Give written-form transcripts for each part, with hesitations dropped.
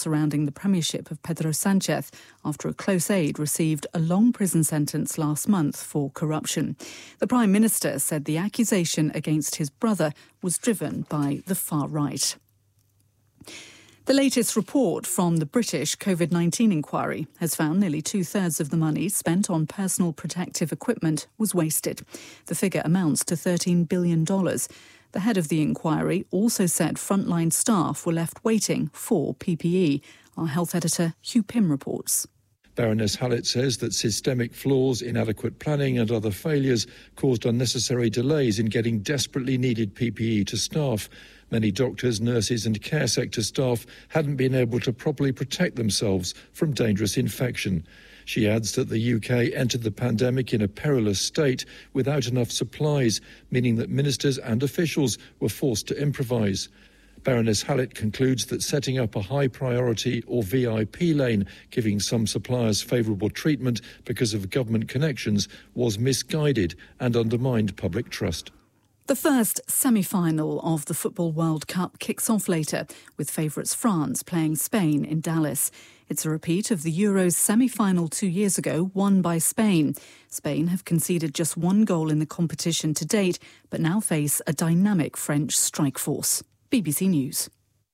surrounding the premiership of Pedro Sánchez after a close aide received a long prison sentence last month for corruption. The Prime Minister said the accusation against his brother was driven by the far right. The latest report from the British COVID-19 inquiry has found nearly two-thirds of the money spent on personal protective equipment was wasted. The figure amounts to $13 billion. The head of the inquiry also said frontline staff were left waiting for PPE. Our health editor Hugh Pym reports. Baroness Hallett says that systemic flaws, inadequate planning and other failures caused unnecessary delays in getting desperately needed PPE to staff. Many doctors, nurses and care sector staff hadn't been able to properly protect themselves from dangerous infection. She adds that the UK entered the pandemic in a perilous state without enough supplies, meaning that ministers and officials were forced to improvise. Baroness Hallett concludes that setting up a high priority or VIP lane, giving some suppliers favourable treatment because of government connections, was misguided and undermined public trust. The first semi-final of the Football World Cup kicks off later, with favourites France playing Spain in Dallas. It's a repeat of the Euros semi-final 2 years ago, won by Spain. Spain have conceded just one goal in the competition to date, but now face a dynamic French strike force. BBC News.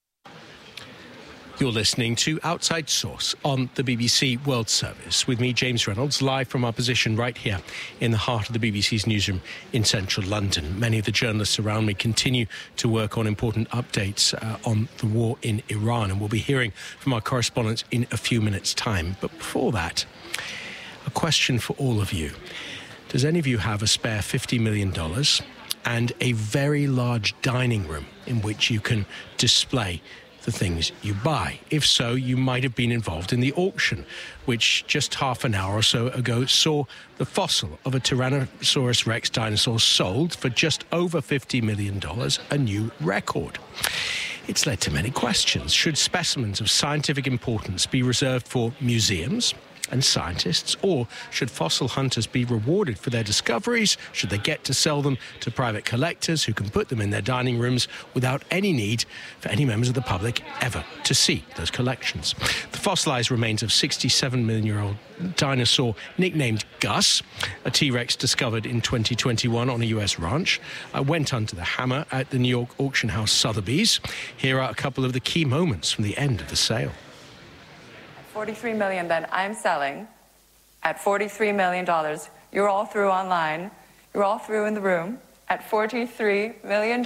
You're listening to Outside Source on the BBC World Service with me, James Reynolds, live from our position right here in the heart of the BBC's newsroom in central London. Many of the journalists around me continue to work on important updates on the war in Iran, and we'll be hearing from our correspondents in a few minutes' time. But before that, a question for all of you. Does any of you have a spare $50 million and a very large dining room in which you can display the things you buy? If so, you might have been involved in the auction, which just half an hour or so ago saw the fossil of a Tyrannosaurus Rex dinosaur sold for just over $50 million, a new record. It's led to many questions. Should specimens of scientific importance be reserved for museums and scientists, or should fossil hunters be rewarded for their discoveries? Should they get to sell them to private collectors who can put them in their dining rooms without any need for any members of the public ever to see those collections? The fossilised remains of 67-million-year-old dinosaur nicknamed Gus, a T-Rex discovered in 2021 on a US ranch, went under the hammer at the New York auction house Sotheby's. Here are a couple of the key moments from the end of the sale. $43 million then I'm selling at $43 million. You're all through online. You're all through in the room at $43 million.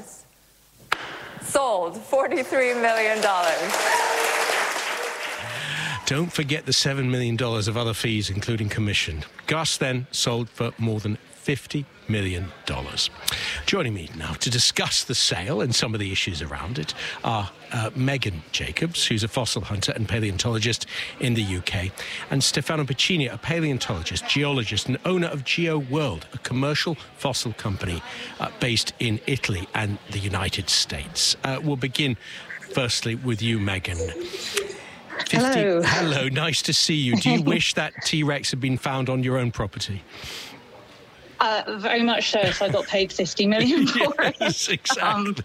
Sold $43 million. Don't forget the $7 million of other fees, including commission. Gus then sold for more than $50 million. Joining me now to discuss the sale and some of the issues around it are Megan Jacobs, who's a fossil hunter and paleontologist in the UK, and Stefano Piccini, a paleontologist, geologist and owner of GeoWorld, a commercial fossil company based in Italy and the United States. We'll begin firstly with you, Megan. Hello. Hello, nice to see you. Do you wish that T-Rex had been found on your own property? Very much so. So I got paid $50 million for it. Yes, exactly.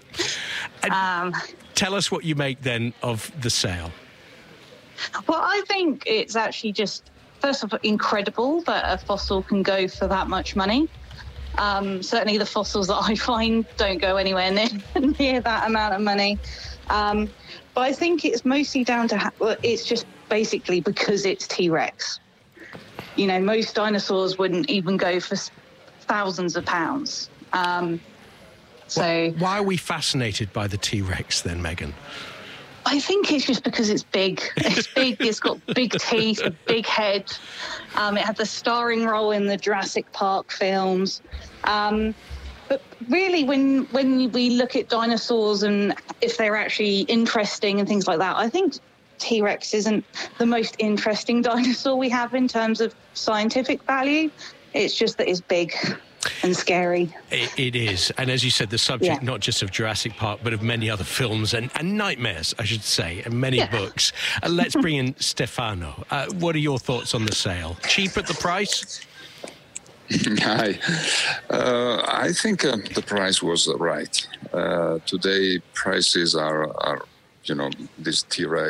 Tell us what you make then of the sale. Well, I think it's actually just, first of all, incredible that a fossil can go for that much money. Certainly the fossils that I find don't go anywhere near that amount of money. But I think it's mostly down to, it's just basically because it's T-Rex. You know, most dinosaurs wouldn't even go for thousands of pounds. Why are we fascinated by the T-Rex then, Megan? I think it's just because it's big. It's big, it's got big teeth, a big head. It had the starring role in the Jurassic Park films. But really, when we look at dinosaurs and if they're actually interesting and things like that, I think T-Rex isn't the most interesting dinosaur we have in terms of scientific value. It's just that it's big and scary. It is. And as you said, the subject not just of Jurassic Park, but of many other films and nightmares, I should say, and many books. Let's bring in Stefano. What are your thoughts on the sale? Cheap at the price? Hi. I think the price was right. Today, prices are this T-Rex